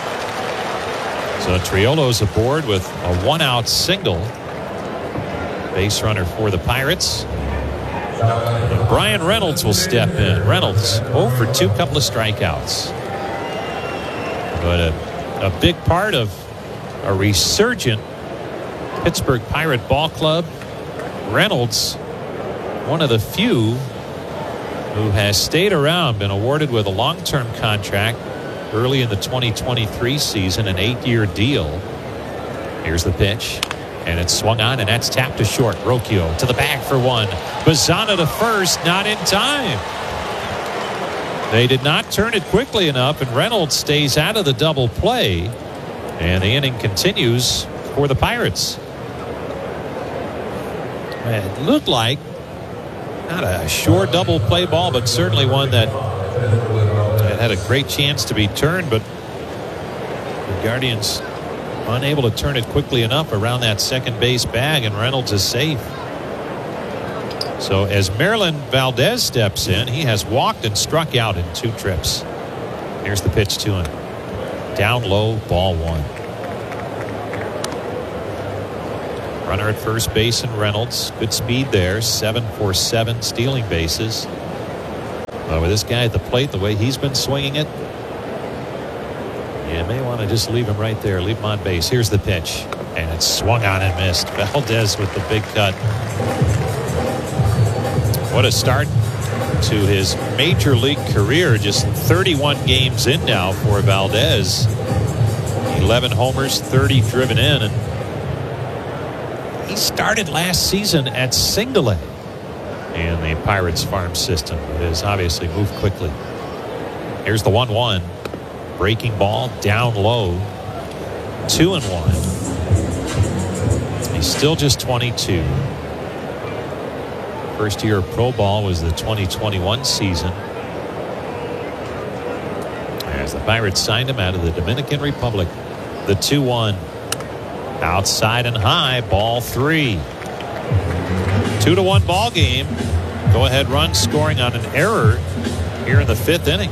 [SPEAKER 13] So Triolo's aboard with a 1-out single. Base runner for the Pirates. And Brian Reynolds will step in. Reynolds 0 for 2, couple of strikeouts. But a big part of a resurgent Pittsburgh Pirate Ball Club. Reynolds, one of the few who has stayed around, been awarded with a long-term contract early in the 2023 season, an 8-year deal. Here's the pitch, and it's swung on, and that's tapped to short. Rocchio to the bag for 1. Bazzana to first, not in time. They did not turn it quickly enough, and Reynolds stays out of the double play, and the inning continues for the Pirates. It looked like not a sure double play ball, but certainly one that That had a great chance to be turned, but the Guardians unable to turn it quickly enough around that second base bag, and Reynolds is safe. So as Maryland Valdez steps in, he has walked and struck out in 2 trips. Here's the pitch to him. Down low, ball 1. Runner at first base and Reynolds. Good speed there. 7-for-7 stealing bases. But with this guy at the plate, the way he's been swinging it, you may want to just leave him right there. Leave him on base. Here's the pitch. And it's swung on and missed. Valdez with the big cut. What a start to his major league career. Just 31 games in now for Valdez. 11 homers, 30 driven in. And he started last season at Single A in the Pirates farm system. It has obviously moved quickly. Here's the 1-1. Breaking ball down low. 2-1. He's still just 22. First year of pro ball was the 2021 season, as the Pirates signed him out of the Dominican Republic. The 2-1. Outside and high, ball 3. 2-1 ball game. Go ahead run scoring on an error here in the 5th inning.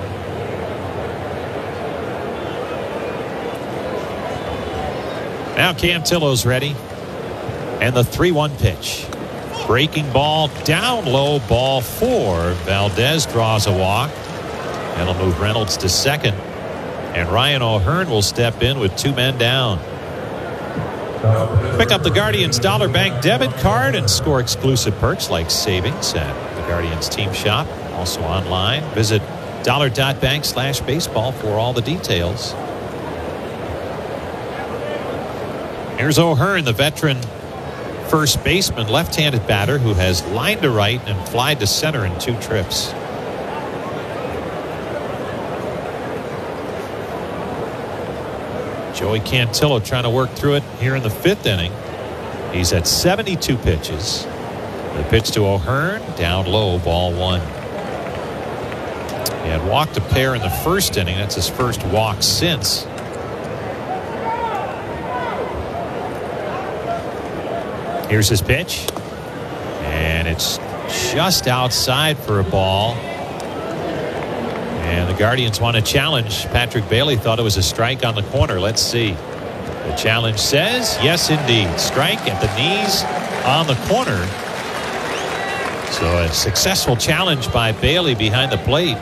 [SPEAKER 13] Now Cantillo's ready. And the 3-1 pitch. Breaking ball down low, ball 4. Valdez draws a walk. That'll move Reynolds to second. And Ryan O'Hearn will step in with 2 men down. Pick up the Guardians Dollar Bank debit card and score exclusive perks like savings at the Guardians team shop. Also online. Visit dollar.bank/baseball for all the details. Here's O'Hearn, the veteran first baseman, left-handed batter who has lined to right and flied to center in 2 trips. Joey Cantillo trying to work through it here in the 5th inning. He's at 72 pitches. The pitch to O'Hearn, down low, ball 1. He had walked a pair in the 1st inning. That's his first walk since. Here's his pitch. And it's just outside for a ball. And the Guardians want to challenge. Patrick Bailey thought it was a strike on the corner. Let's see. The challenge says, yes, indeed. Strike at the knees on the corner. So a successful challenge by Bailey behind the plate.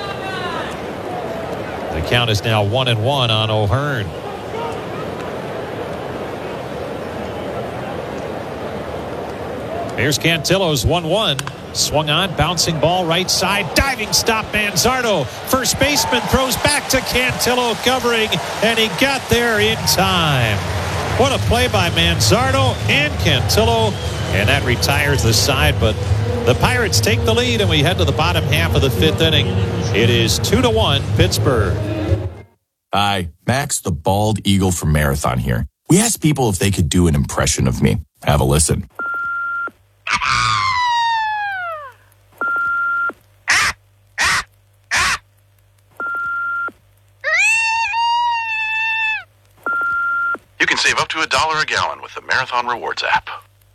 [SPEAKER 13] The count is now 1-1 on O'Hearn. Here's Cantillo's 1-1. Swung on, bouncing ball right side, diving stop Manzardo. First baseman throws back to Cantillo covering, and he got there in time. What a play by Manzardo and Cantillo, and that retires the side, but the Pirates take the lead, and we head to the bottom half of the 5th inning. It is 2-1 Pittsburgh.
[SPEAKER 2] Hi, Max the Bald Eagle from Marathon here. We asked people if they could do an impression of me. Have a listen.
[SPEAKER 16] You can save up to $1 a gallon with the Marathon Rewards app.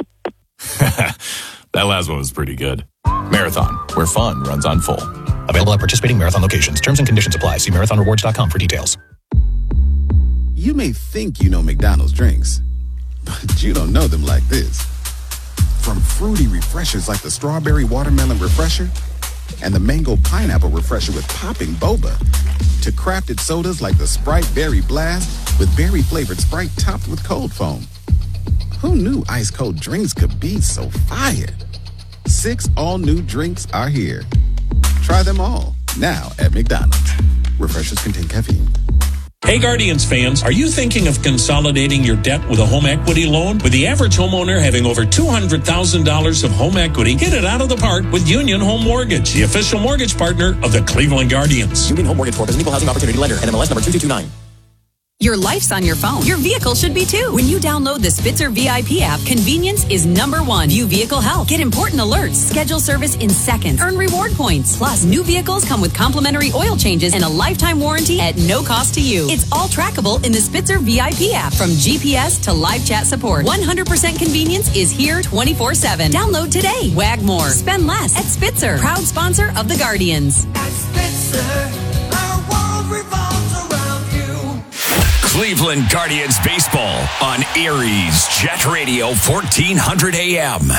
[SPEAKER 2] That last one was pretty good. Marathon, where fun runs on full.
[SPEAKER 15] Available at participating Marathon locations. Terms and conditions apply. See marathonrewards.com for details.
[SPEAKER 6] You may think you know McDonald's drinks, but you don't know them like this. From fruity refreshers like the Strawberry Watermelon Refresher and the Mango Pineapple Refresher with popping boba, to crafted sodas like the Sprite Berry Blast with berry-flavored Sprite topped with cold foam. Who knew ice-cold drinks could be so fire? 6 all-new drinks are here. Try them all, now at McDonald's. Refreshers contain caffeine.
[SPEAKER 7] Hey Guardians fans, are you thinking of consolidating your debt with a home equity loan? With the average homeowner having over $200,000 of home equity, hit it out of the park with Union Home Mortgage, the official mortgage partner of the Cleveland Guardians.
[SPEAKER 8] Union Home Mortgage Corp is an equal housing opportunity lender, NMLS number 2229.
[SPEAKER 5] Your life's on your phone. Your vehicle should be too. When you download the Spitzer VIP app, convenience is number one. View vehicle health. Get important alerts. Schedule service in seconds. Earn reward points. Plus, new vehicles come with complimentary oil changes and a lifetime warranty at no cost to you. It's all trackable in the Spitzer VIP app. From GPS to live chat support, 100% convenience is here 24/7. Download today. Wag more. Spend less at Spitzer. Proud sponsor of the Guardians.
[SPEAKER 8] At Spitzer, our world revolves around you.
[SPEAKER 3] Cleveland Guardians baseball on Erie's Jet Radio 1400 AM.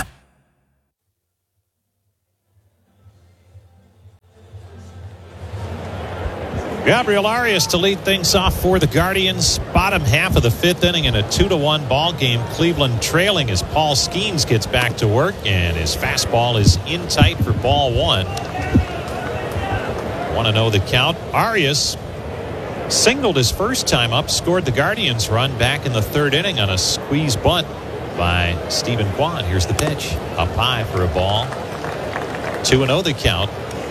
[SPEAKER 13] Gabriel Arias to lead things off for the Guardians. Bottom half of the fifth inning in a 2-1 ball game. Cleveland trailing as Paul Skeens gets back to work, and his fastball is in tight for ball one. Want to know the count? Arias singled his first time up, scored the Guardians run back in the third inning on a squeeze bunt by Stephen Kwan. Here's the pitch. Up high for a ball. 2-0 the count.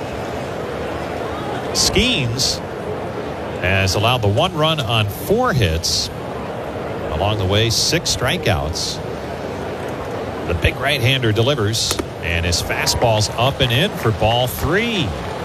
[SPEAKER 13] Skeens has allowed the one run on 4 hits. Along the way, 6 strikeouts. The big right-hander delivers, and his fastball's up and in for ball 3.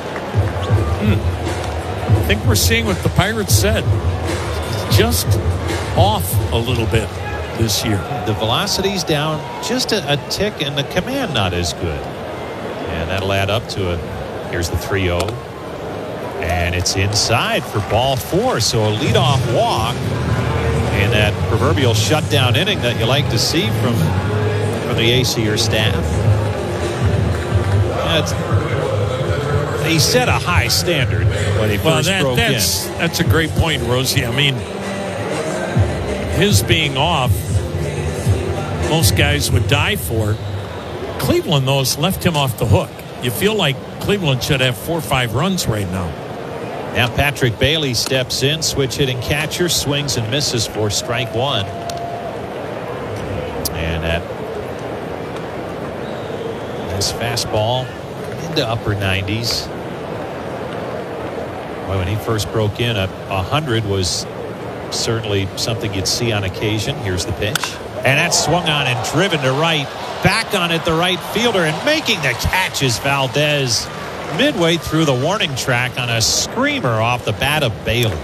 [SPEAKER 4] I think we're seeing what the Pirates said. Just off a little bit this year.
[SPEAKER 13] The velocity's down just a tick, and the command not as good. And that'll add up to a, here's the 3-0. And it's inside for ball 4. So a leadoff walk in that proverbial shutdown inning that you like to see from the ACR staff. He set a high standard when he first broke in.
[SPEAKER 4] That's a great point, Rosie. I mean, his being off, most guys would die for. Cleveland, though, has left him off the hook. You feel like Cleveland should have 4 or 5 runs right now.
[SPEAKER 13] Now Patrick Bailey steps in, switch hitting catcher, swings and misses for strike 1. And his fastball into upper 90s. Well, when he first broke in, 100 was certainly something you'd see on occasion. Here's the pitch. And that's swung on and driven to right. Back on it, the right fielder, and making the catch is Valdez. Midway through the warning track on a screamer off the bat of Bailey.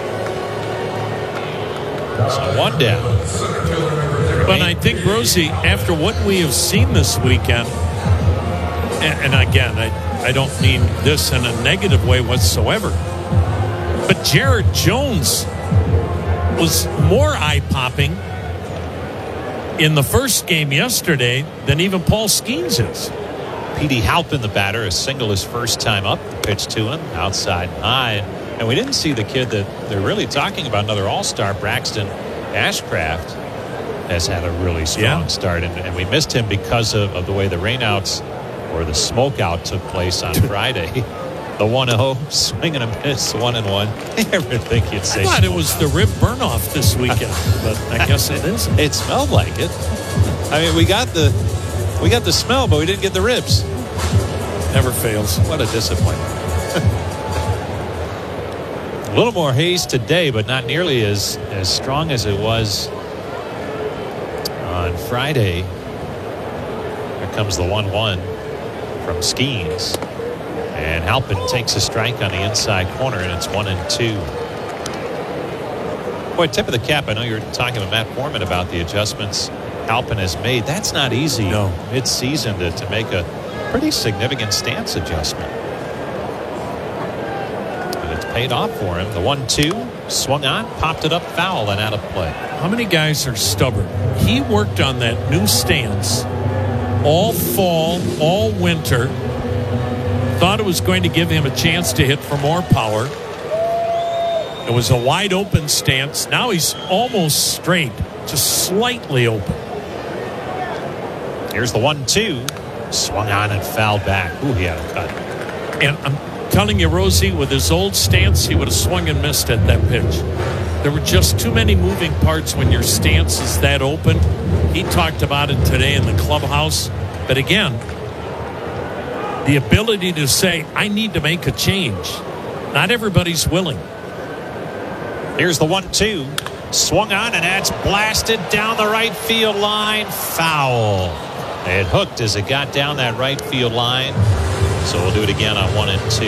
[SPEAKER 13] So 1 down.
[SPEAKER 4] But I think, Rosie, after what we have seen this weekend, and again, I don't mean this in a negative way whatsoever, but Jared Jones was more eye-popping in the first game yesterday than even Paul Skeens is.
[SPEAKER 13] Petey Halpin, the batter, a single his first time up. Pitch to him, outside high. And we didn't see the kid that they're really talking about, another all-star, Braxton Ashcraft, has had a really strong start. And we missed him because of the way the rainouts or the smokeout took place on Friday. The 1-0, swing and a miss, 1-1. I never think you'd say
[SPEAKER 4] I thought it was the rib burn-off this weekend, but I guess it isn't.
[SPEAKER 13] It smelled like it. I mean, we got the smell, but we didn't get the ribs.
[SPEAKER 4] Never fails.
[SPEAKER 13] What a disappointment. A little more haze today, but not nearly as strong as it was on Friday. Here comes the 1-1 from Skeens. And Halpin takes a strike on the inside corner, and it's 1-2. Boy, tip of the cap. I know you're talking with Matt Foreman about the adjustments Halpin has made. That's not easy mid-season to make a pretty significant stance adjustment. But it's paid off for him. The 1-2 swung on, popped it up, foul, and out of play.
[SPEAKER 4] How many guys are stubborn? He worked on that new stance all fall, all winter. Thought it was going to give him a chance to hit for more power. It was a wide open stance. Now he's almost straight, just slightly open.
[SPEAKER 13] Here's the 1-2. Swung on and fouled back. Ooh, he had a cut.
[SPEAKER 4] And I'm telling you, Rosie, with his old stance, he would have swung and missed at that pitch. There were just too many moving parts when your stance is that open. He talked about it today in the clubhouse. But again, the ability to say, I need to make a change. Not everybody's willing.
[SPEAKER 13] Here's the 1-2. Swung on, and that's blasted down the right field line. Foul. It hooked as it got down that right field line. So we'll do it again on 1 and 2.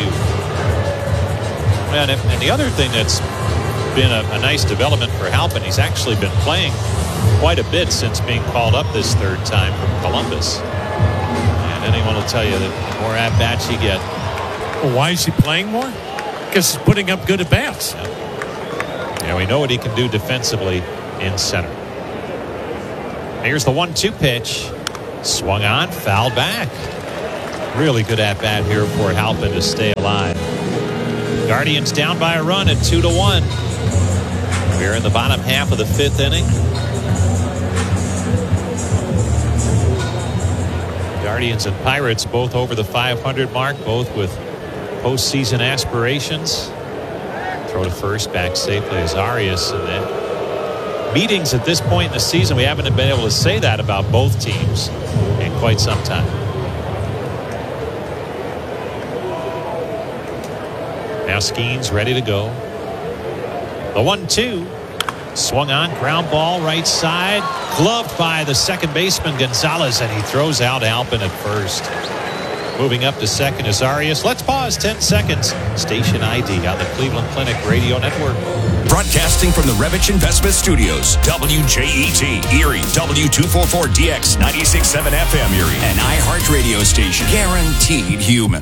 [SPEAKER 13] And the other thing that's been a nice development for Halpin, he's actually been playing quite a bit since being called up this third time from Columbus. And anyone will tell you that the more at-bats you get.
[SPEAKER 4] Well, why is he playing more? Because he's putting up good at-bats.
[SPEAKER 13] Yeah, we know what he can do defensively in center. Here's the 1-2 pitch. Swung on, fouled back. Really good at-bat here for Halpin to stay alive. Guardians down by a run at 2-1. We're in the bottom half of the 5th inning. Guardians and Pirates both over the 500 mark, both with postseason aspirations. Throw to first, back safely as Arias. And then meetings at this point in the season, we haven't been able to say that about both teams in quite some time. Now Skeens ready to go. The 1-2. Swung on, ground ball right side. Gloved by the second baseman Gonzalez, and he throws out Halpin at first. Moving up to second is Arias. Let's pause 10 seconds. Station ID on the Cleveland Clinic Radio Network.
[SPEAKER 3] Broadcasting from the Revich Investment Studios, WJET, Erie, W244DX, 96.7 FM Erie, an iHeart radio station. Guaranteed human.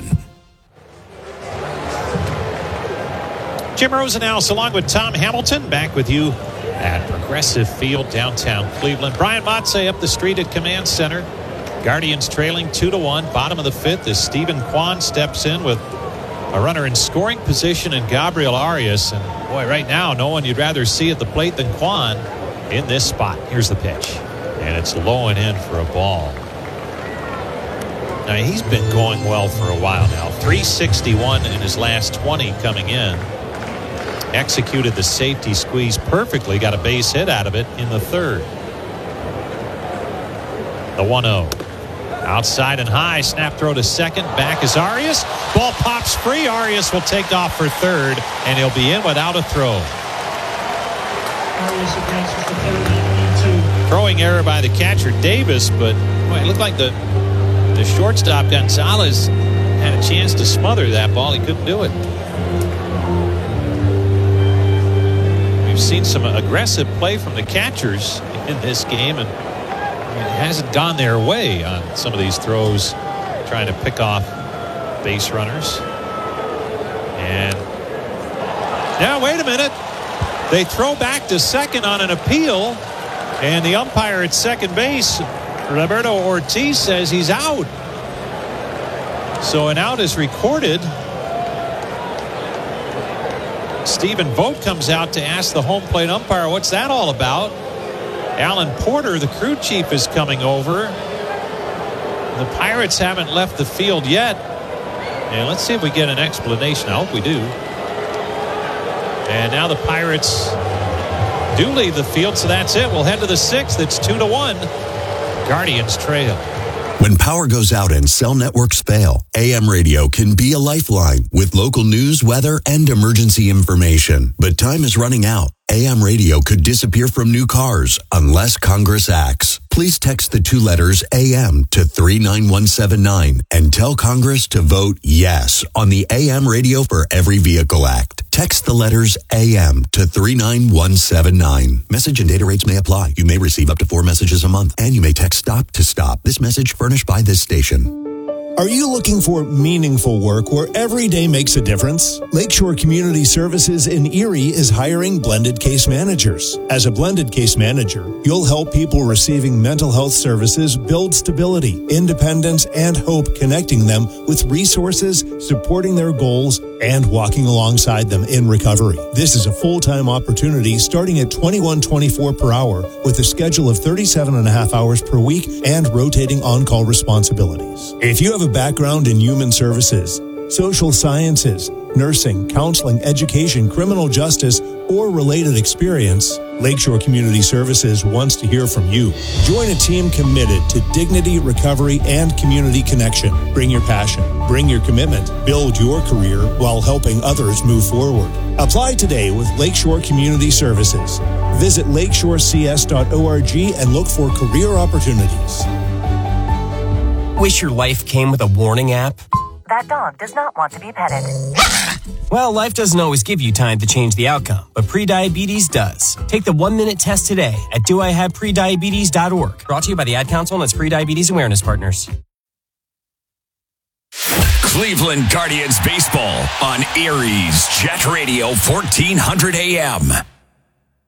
[SPEAKER 13] Jim Rosenhaus along with Tom Hamilton back with you at Progressive Field, downtown Cleveland. Brian Motze up the street at Command Center. Guardians trailing 2-1. Bottom of the 5th as Stephen Kwan steps in with a runner in scoring position in Gabriel Arias. And boy, right now, no one you'd rather see at the plate than Kwan in this spot. Here's the pitch. And it's low and in for a ball. Now, he's been going well for a while now. 361 in his last 20 coming in. Executed the safety squeeze perfectly. Got a base hit out of it in the 3rd. The 1-0. Outside and high. Snap throw to second. Back is Arias. Ball pops free. Arias will take off for 3rd, and he'll be in without a throw. Throwing error by the catcher Davis, but boy, it looked like the shortstop Gonzalez had a chance to smother that ball. He couldn't do it. We've seen some aggressive play from the catchers in this game, and it hasn't gone their way on some of these throws, trying to pick off base runners. And now, wait a minute. They throw back to second on an appeal, and the umpire at second base, Roberto Ortiz, says he's out. So an out is recorded. Stephen Vogt comes out to ask the home plate umpire, what's that all about? Alan Porter, the crew chief, is coming over. The Pirates haven't left the field yet. And let's see if we get an explanation. I hope we do. And now the Pirates do leave the field, so that's it. We'll head to the 6th. It's 2-1. Guardians trail.
[SPEAKER 9] When power goes out and cell networks fail, AM radio can be a lifeline with local news, weather, and emergency information. But time is running out. AM radio could disappear from new cars unless Congress acts. Please text the 2 letters AM to 39179 and tell Congress to vote yes on the AM Radio for Every Vehicle Act. Text the letters AM to 39179. Message and data rates may apply. You may receive up to 4 messages a month, and you may text STOP to STOP. This message furnished by this station.
[SPEAKER 10] Are you looking for meaningful work where every day makes a difference? Lakeshore Community Services in Erie is hiring blended case managers. As a blended case manager, you'll help people receiving mental health services build stability, independence, and hope, connecting them with resources, supporting their goals, and walking alongside them in recovery. This is a full-time opportunity starting at $21.24 per hour with a schedule of 37.5 hours per week and rotating on-call responsibilities. If you have a background in human services, social sciences, nursing, counseling, education, criminal justice, or related experience, Lakeshore Community Services wants to hear from you. Join a team committed to dignity, recovery, and community connection. Bring your passion, bring your commitment, build your career while helping others move forward. Apply today with Lakeshore Community Services. Visit lakeshorecs.org and look for career opportunities.
[SPEAKER 11] Wish your life came with a warning app?
[SPEAKER 12] That dog does not want to be petted.
[SPEAKER 11] Well, life doesn't always give you time to change the outcome, but prediabetes does. Take the 1-minute test today at doihaveprediabetes.org. Brought to you by the Ad Council and its Prediabetes Awareness Partners.
[SPEAKER 3] Cleveland Guardians baseball on Erie's Jet Radio 1400 AM.